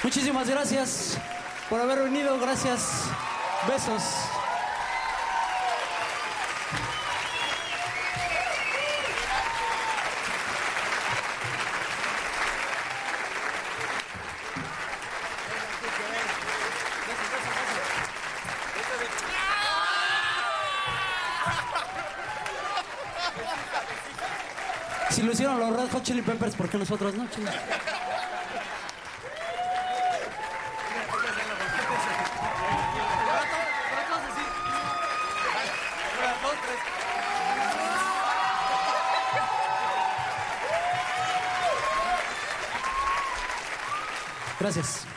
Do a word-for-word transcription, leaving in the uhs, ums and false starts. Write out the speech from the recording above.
Muchísimas gracias por haber venido. Gracias. Besos. Si lo hicieron los Red Hot Chili Peppers, ¿por qué nosotros no, chicos? Gracias.